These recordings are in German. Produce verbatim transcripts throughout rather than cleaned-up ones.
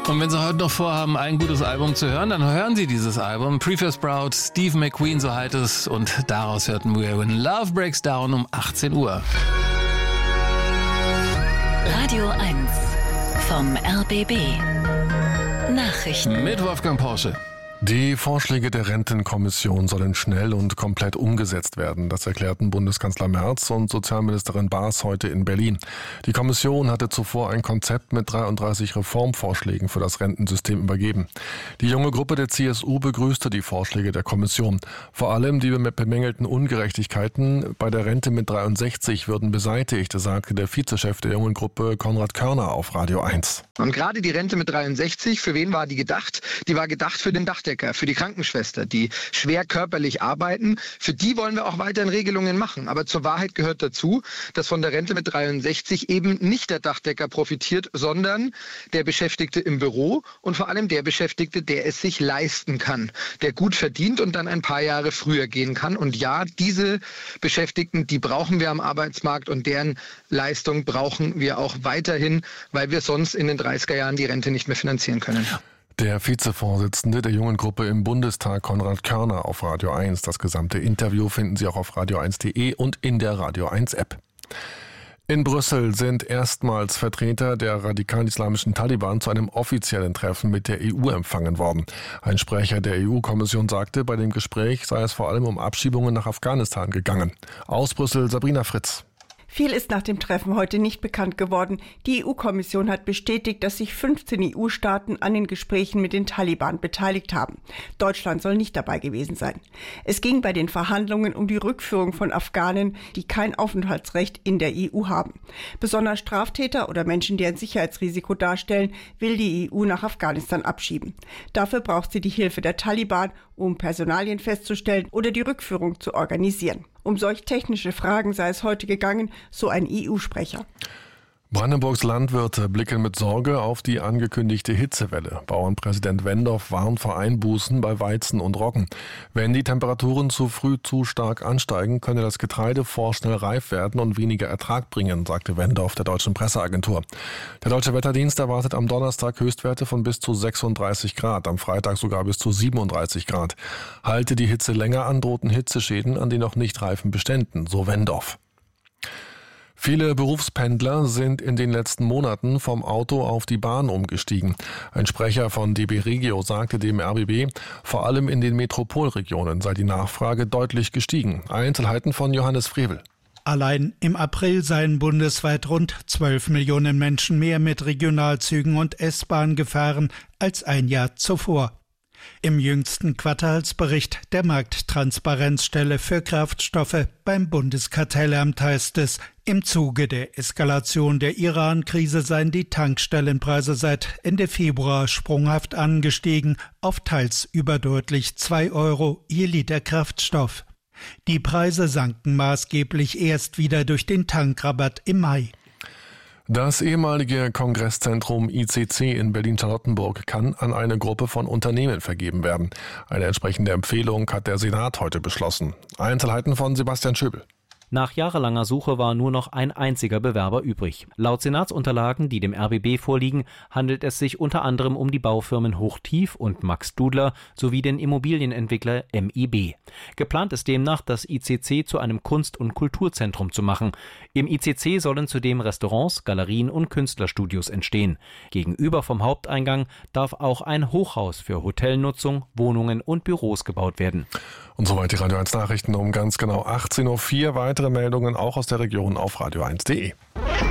Und wenn Sie heute noch vorhaben, ein gutes Album zu hören, dann hören Sie dieses Album. Prefab Sprout, Steve McQueen, so heißt es. Und daraus hörten wir When Love Breaks Down um achtzehn Uhr. Radio eins vom R B B. Nachrichten mit Wolfgang Porsche. Die Vorschläge der Rentenkommission sollen schnell und komplett umgesetzt werden. Das erklärten Bundeskanzler Merz und Sozialministerin Baas heute in Berlin. Die Kommission hatte zuvor ein Konzept mit dreiunddreißig Reformvorschlägen für das Rentensystem übergeben. Die junge Gruppe der C S U begrüßte die Vorschläge der Kommission. Vor allem die bemängelten Ungerechtigkeiten bei der Rente mit dreiundsechzig würden beseitigt, sagte der Vizechef der jungen Gruppe Konrad Körner auf Radio eins. Und gerade die Rente mit dreiundsechzig, für wen war die gedacht? Die war gedacht für den Dachdecker. Für die Krankenschwester, die schwer körperlich arbeiten, für die wollen wir auch weiterhin Regelungen machen. Aber zur Wahrheit gehört dazu, dass von der Rente mit dreiundsechzig eben nicht der Dachdecker profitiert, sondern der Beschäftigte im Büro und vor allem der Beschäftigte, der es sich leisten kann, der gut verdient und dann ein paar Jahre früher gehen kann. Und ja, diese Beschäftigten, die brauchen wir am Arbeitsmarkt und deren Leistung brauchen wir auch weiterhin, weil wir sonst in den dreißiger Jahren die Rente nicht mehr finanzieren können. Der Vizevorsitzende der jungen Gruppe im Bundestag, Konrad Körner, auf Radio eins. Das gesamte Interview finden Sie auch auf radio eins punkt de und in der Radio eins App. In Brüssel sind erstmals Vertreter der radikal-islamischen Taliban zu einem offiziellen Treffen mit der E U empfangen worden. Ein Sprecher der E U-Kommission sagte, bei dem Gespräch sei es vor allem um Abschiebungen nach Afghanistan gegangen. Aus Brüssel Sabrina Fritz. Viel ist nach dem Treffen heute nicht bekannt geworden. Die E U-Kommission hat bestätigt, dass sich fünfzehn E U-Staaten an den Gesprächen mit den Taliban beteiligt haben. Deutschland soll nicht dabei gewesen sein. Es ging bei den Verhandlungen um die Rückführung von Afghanen, die kein Aufenthaltsrecht in der E U haben. Besonders Straftäter oder Menschen, die ein Sicherheitsrisiko darstellen, will die E U nach Afghanistan abschieben. Dafür braucht sie die Hilfe der Taliban, um Personalien festzustellen oder die Rückführung zu organisieren. Um solch technische Fragen sei es heute gegangen, so ein E U-Sprecher. Brandenburgs Landwirte blicken mit Sorge auf die angekündigte Hitzewelle. Bauernpräsident Wendorf warnt vor Einbußen bei Weizen und Roggen. Wenn die Temperaturen zu früh zu stark ansteigen, könne das Getreide vorschnell reif werden und weniger Ertrag bringen, sagte Wendorf der deutschen Presseagentur. Der Deutsche Wetterdienst erwartet am Donnerstag Höchstwerte von bis zu sechsunddreißig Grad, am Freitag sogar bis zu siebenunddreißig Grad. Halte die Hitze länger an, drohten Hitzeschäden an den noch nicht reifen Beständen, so Wendorf. Viele Berufspendler sind in den letzten Monaten vom Auto auf die Bahn umgestiegen. Ein Sprecher von D B Regio sagte dem R B B, vor allem in den Metropolregionen sei die Nachfrage deutlich gestiegen. Einzelheiten von Johannes Frevel. Allein im April seien bundesweit rund zwölf Millionen Menschen mehr mit Regionalzügen und S-Bahn gefahren als ein Jahr zuvor. Im jüngsten Quartalsbericht der Markttransparenzstelle für Kraftstoffe beim Bundeskartellamt heißt es, im Zuge der Eskalation der Iran-Krise seien die Tankstellenpreise seit Ende Februar sprunghaft angestiegen auf teils überdeutlich zwei Euro je Liter Kraftstoff. Die Preise sanken maßgeblich erst wieder durch den Tankrabatt im Mai. Das ehemalige Kongresszentrum I C C in Berlin-Charlottenburg kann an eine Gruppe von Unternehmen vergeben werden. Eine entsprechende Empfehlung hat der Senat heute beschlossen. Einzelheiten von Sebastian Schöbel. Nach jahrelanger Suche war nur noch ein einziger Bewerber übrig. Laut Senatsunterlagen, die dem R B B vorliegen, handelt es sich unter anderem um die Baufirmen Hochtief und Max Dudler sowie den Immobilienentwickler M I B. Geplant ist demnach, das I C C zu einem Kunst- und Kulturzentrum zu machen. Im I C C sollen zudem Restaurants, Galerien und Künstlerstudios entstehen. Gegenüber vom Haupteingang darf auch ein Hochhaus für Hotelnutzung, Wohnungen und Büros gebaut werden. Und soweit die Radio eins Nachrichten um ganz genau achtzehn Uhr vier. Weitere Meldungen auch aus der Region auf radio eins punkt de.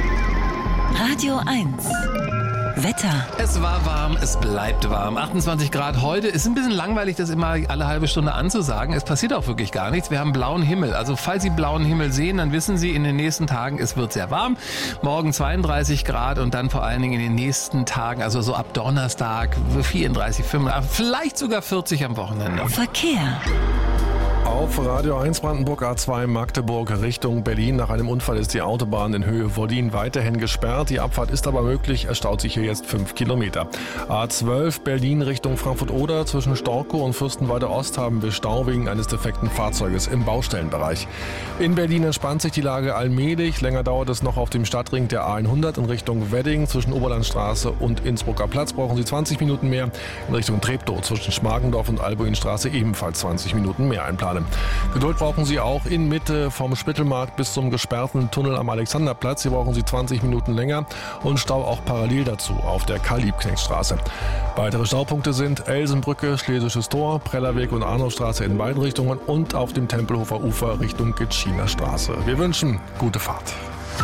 Radio eins Wetter. Es war warm, es bleibt warm. achtundzwanzig Grad heute. Ist ein bisschen langweilig, das immer alle halbe Stunde anzusagen. Es passiert auch wirklich gar nichts. Wir haben blauen Himmel. Also falls Sie blauen Himmel sehen, dann wissen Sie, in den nächsten Tagen, es wird sehr warm. Morgen zweiunddreißig Grad und dann vor allen Dingen in den nächsten Tagen, also so ab Donnerstag vierunddreißig, fünfunddreißig, vielleicht sogar vierzig am Wochenende. Verkehr. Auf Radio eins Brandenburg A zwei Magdeburg Richtung Berlin. Nach einem Unfall ist die Autobahn in Höhe Wollin weiterhin gesperrt. Die Abfahrt ist aber möglich. Es staut sich hier jetzt fünf Kilometer. A zwölf Berlin Richtung Frankfurt-Oder. Zwischen Storkow und Fürstenwalde Ost haben wir Stau wegen eines defekten Fahrzeuges im Baustellenbereich. In Berlin entspannt sich die Lage allmählich. Länger dauert es noch auf dem Stadtring der A hundert in Richtung Wedding. Zwischen Oberlandstraße und Innsbrucker Platz brauchen Sie zwanzig Minuten mehr. In Richtung Treptow zwischen Schmargendorf und Albuinstraße ebenfalls zwanzig Minuten mehr einplanen. Geduld brauchen Sie auch in Mitte vom Spittelmarkt bis zum gesperrten Tunnel am Alexanderplatz. Hier brauchen Sie zwanzig Minuten länger und Stau auch parallel dazu auf der Karl-Liebknecht-Straße. Weitere Staupunkte sind Elsenbrücke, Schlesisches Tor, Prellerweg und Arnolfstraße in beiden Richtungen und auf dem Tempelhofer Ufer Richtung Gitschiner Straße. Wir wünschen gute Fahrt.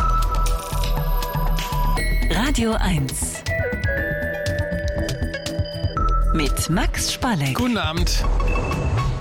Radio eins mit Max Spalleck. Guten Abend.